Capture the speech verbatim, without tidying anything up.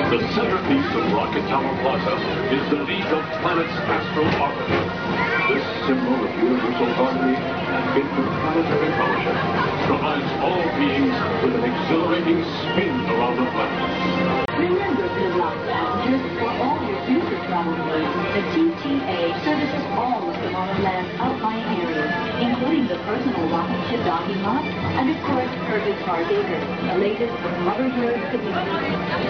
The centerpiece of Rocket Tower Plaza is the League of Planets astral orbiter. This symbol of universal harmony and interplanetary fellowship provides all beings with an exhilarating spin around the planet. Remember, Blue Rock passengers, for all your future travel needs, the T T A services all of Tomorrowland's outlying areas, including the personal rocket ship docking lot, and of course, Perfect Park Acres, the latest from Mother Bird Casino.